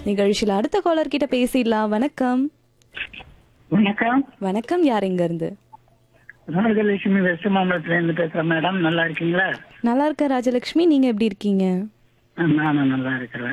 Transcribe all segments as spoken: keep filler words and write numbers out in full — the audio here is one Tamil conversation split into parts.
நிகழ்ச்சியில் அடுத்த காலர் கிட்ட பேசிடலாம். வணக்கம். வணக்கம். வணக்கம். யார் இங்க இருந்து? ராஜலட்சுமி வெஸ்ட் மாம்பலத்துல இருந்து பேசுறேன் மேடம். நல்லா இருக்கீங்களா? நல்லா இருக்க ராஜலட்சுமி, நீங்க எப்படி இருக்கீங்க? நானும் நல்லா இருக்கிறேன்.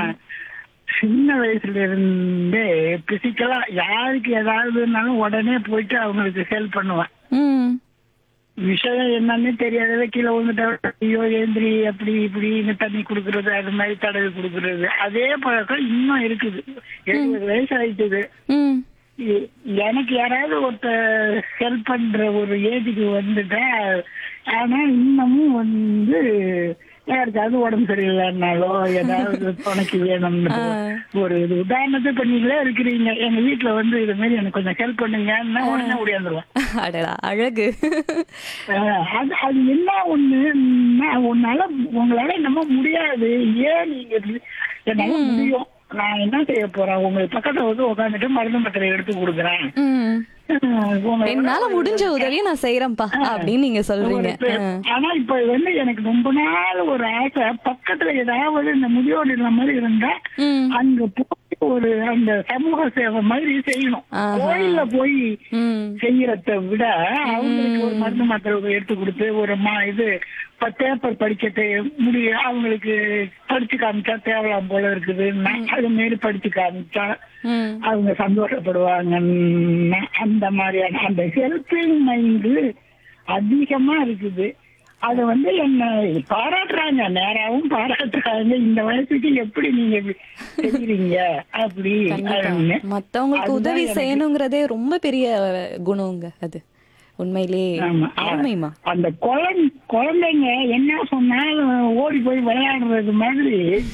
சின்ன வயசுல இருந்தே பிசிக்கலா யாருக்கு ஏதாவதுனாலும் உடனே போயிட்டு அவங்களுக்கு ஹெல்ப் பண்ணுவேன். ம் விஷயம் என்னன்னு தெரியாதவே கீழே விழுந்துட்டா ஐயோ ஏந்திரி அப்படி இப்படின்னு தண்ணி குடுக்கறது, அது மாதிரி தடவி குடுக்கறது, அதே பழக்கம் இன்னும் இருக்குது. எழுபது வயசு ஆயிட்டுது. ம் எ- எனக்கு யாராவது ஒருத்தர் ஹெல்ப் பண்ற ஒரு ஏஜுக்கு வந்துட்டா, ஆனா இன்னமும் வந்து யாருக்காவது உடம்பு சரியில்லைன்னாலோ ஏதாவது துணைக்கு வேணும்னு ஒரு இது உதாரணத்தை பண்ணீங்களே இருக்கிறீங்க. எங்க வீட்டுல வந்து இது மாதிரி எனக்கு கொஞ்சம் ஹெல்ப் பண்ணுங்கன்னா உடனே ஓடியாந்துருவேன். அடடா அழகு. ஆஹ் அது அது என்ன ஒண்ணு, நான் உன்னால உங்களால என்னமோ முடியாது, ஏன் நீங்க இப்படி- என்னால முடியும், நான் என்ன செய்ய போறேன், உங்களுக்கு பக்கத்துல வந்து உட்காந்துட்டு மருந்து மாத்திரை எடுத்து கொடுக்குறேன், ம் உங்களோட என்னால முடிஞ்ச உதவியை நான் செய்யறேன்ப்பா அப்படின்னு நீங்க சொல்றீங்க. ஒரு பே- ஆனா இப்ப வந்து எனக்கு ரொம்ப நாள் ஒரு ஆசை, பக்கத்துல ஏதாவது இந்த முதியோர் இல்லம் மாதிரி இருந்தா ம் அங்க போய் ஒரு அந்த சமூக சேவை மாதிரி செய்யணும். ஆஹா. கோயில்ல போய் ம் செய்யறத விட அவங்களுக்கு ஒரு மருந்து மாத்திரை எடுத்து கொடுத்து ஒரு மா இது ப- பேப்பர் படிக்க முடிய அவங்களுக்கு படிச்சு காமிச்சா தேவலாம் போல இருக்குது, நான் அது மாரி படிச்சு காமிச்சா ம் அவங்க சந்தோஷப்படுவாங்க. அந்த மாதிரியான அந்த ஹெல்பிங் மைண்டு அதிகமா இருக்குது. அது வந்து என்ன பாராட்டுறாங்க, நேராவும் பாராட்டுறாங்க, இந்த வயசுக்கு எப்படி நீங்க இப்படி செய்யறீங்க அப்படி அப்படின்னு. மத்தவங்களுக்கு அதுதான் உதவி எனக்கு- செய்யணுங்கிறதே ரொம்ப பெரிய குணங்க அது. உண்மையிலே ஆமா. அருமைமா. அந்த குழந்தை குழந்தைங்க என்ன சொன்னாலும் ஓடி போய் விளையாடுறது மாதிரி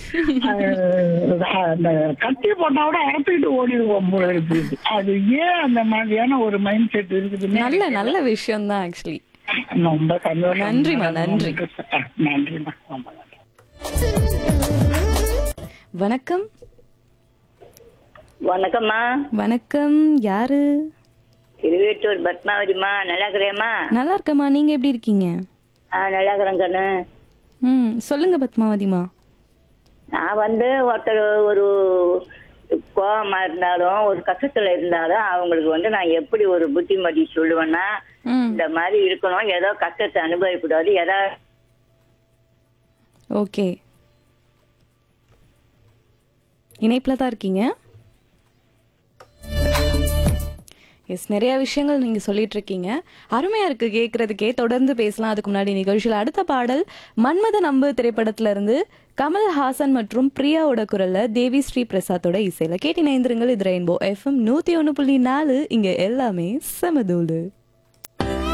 அஹ், அந்த கத்தி போட்டா கூட அறுத்துக்கிட்டு ஓடிடுவோம் போல இருக்குது. அது ஏன் அந்த மாதிரியான ஒரு மைண்ட் செட் இருக்குதுன்னு நல்ல நல்ல விஷயம் தான் ஆக்சுவலி. ரொம்ப சந்தோஷம். நன்றிம்மா, நன்றி. அஹ், நன்றிம்மா, ரொம்ப நன்றி. வணக்கம். வணக்கம்மா. வணக்கம். யாரு? திருவேட்டூர் பத்மாவதிமா. நல்லா இருக்கிறேம்மா? நல்லா இருக்கம்மா, நீங்க எப்படி இருக்கீங்க? ஆ நல்லா இருக்கிறேன் கண்ணு. ம் சொல்லுங்க பத்மாவதிமா. நான் வந்து ஒருத்தர் ஒரு கோபமா இருந்தாலும் ஒரு கஷ்டத்துல இருந்தாலும் அவங்களுக்கு வந்து நான் எப்படி ஒரு புத்திமதி சொல்லுவேன்னா, ம் இந்த மாதிரி இருக்கணும், ஏதோ கஷ்டத்தை அனுபவிக்கூடாது, ஏதாவது ஓகே. இணைப்பில் தான் இருக்கீங்க. எஸ், நிறைய விஷயங்கள் நீங்க சொல்லிட்டு இருக்கீங்க. அருமையா இருக்கு கேட்கறதுக்கே. தொடர்ந்து பேசலாம். அதுக்கு முன்னாடி நிகழ்ச்சியில் அடுத்த பாடல் மன்மத நம்பு திரைப்படத்துல இருந்து கமல்ஹாசன் மற்றும் பிரியாவோட குரல்ல தேவி ஸ்ரீ பிரசாத்தோட இசையில கேட்டி நேந்திரங்கள். இது ரெயின்போ எஃப்எம் நூத்தி ஒன்னு புள்ளி நாலு. இங்க எல்லாமே சமதூளு.